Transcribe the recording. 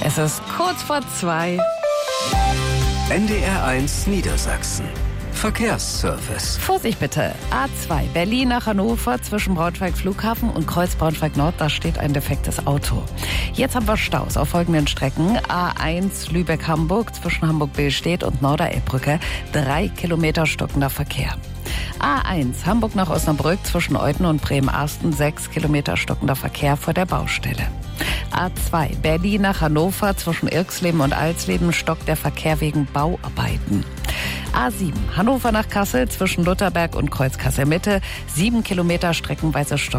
Es ist kurz vor 2. NDR1 Niedersachsen. Verkehrsservice. Vorsicht bitte. A2 Berlin nach Hannover zwischen Braunschweig Flughafen und Kreuz Braunschweig Nord. Da steht ein defektes Auto. Jetzt haben wir Staus auf folgenden Strecken. A1 Lübeck-Hamburg zwischen Hamburg-Billstedt und Norderelbbrücke. 3 Kilometer stockender Verkehr. A1 Hamburg nach Osnabrück zwischen Euten und Bremen-Arsten. 6 Kilometer stockender Verkehr vor der Baustelle. A2 Berlin nach Hannover zwischen Irxleben und Alsleben stockt der Verkehr wegen Bauarbeiten. A7 Hannover nach Kassel zwischen Lutherberg und Kreuz Kassel Mitte. 7 Kilometer streckenweise Stock.